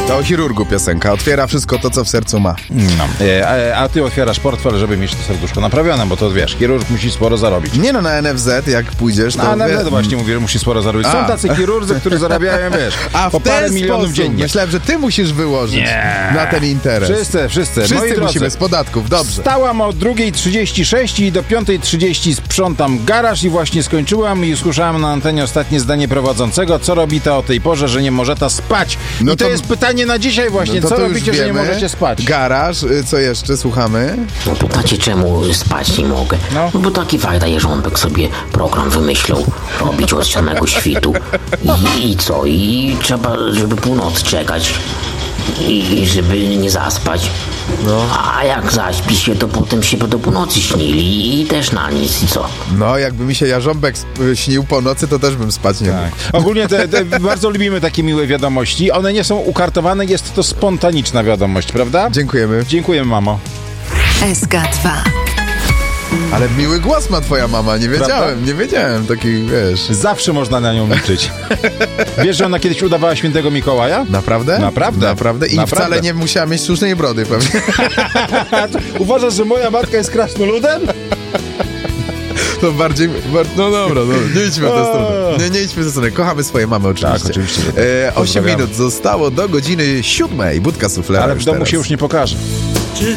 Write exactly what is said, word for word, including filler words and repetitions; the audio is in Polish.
To o chirurgu piosenka. Otwiera wszystko to, co w sercu ma. No. E, a, a ty otwierasz portfel, żeby mieć to serduszko naprawione, bo to wiesz, chirurg musi sporo zarobić. Nie no, na N F Z jak pójdziesz, to... No, na N F Z wie... właśnie mówię, że musi sporo zarobić. Są A. tacy chirurdzy, którzy zarabiają, wiesz, A po w ten parę milionów sposób dziennie. myślałem, że ty musisz wyłożyć Nie. na ten interes. Wszyscy, wszyscy. Moi Wszyscy drodzy, musimy z podatków, dobrze. Wstałam o drugiej trzydzieści sześć i do piątej trzydzieści sprzątam garaż i właśnie skończyłam i usłyszałam na antenie ostatnie zdanie prowadzącego, co robi ta o tej porze, że nie może ta spać. No I to, to- jest pytanie na dzisiaj właśnie, No to co to już robicie, że nie wiemy. możecie spać? Garaż, y, co jeszcze, słuchamy? No pytacie, czemu spać nie mogę? No. No, bo taki fajda Jerząbek sobie program wymyślał robić od samego świtu. I, I co? I trzeba, żeby północ czekać. I żeby nie zaspać. No. A jak zaśpi się, to potem się do północy śnili i też na nic. I co? No, jakby mi się Jarząbek sp- śnił po nocy, to też bym spać nie mógł. Tak. Ogólnie te, te, bardzo lubimy takie miłe wiadomości. One nie są ukartowane, jest to spontaniczna wiadomość, prawda? Dziękujemy. Dziękuję, mamo. S K dwa. Ale miły głos ma twoja mama, nie wiedziałem, Prawda? nie wiedziałem, taki, wiesz... Zawsze można na nią liczyć. Wiesz, że ona kiedyś udawała świętego Mikołaja? Naprawdę? Naprawdę. Naprawdę? I Naprawdę. wcale nie musiała mieć sztucznej brody pewnie. Uważasz, że moja matka jest krasnoludem? To bardziej... Bar... No dobra, no, nie idźmy w tę stronę. Nie, nie idźmy w tę stronę. Kochamy swoje mamy oczywiście. Tak, oczywiście. E, osiem Pozdrawiamy. minut zostało do godziny siódmej. Budka suflera Ale w już domu teraz. się już nie pokaże.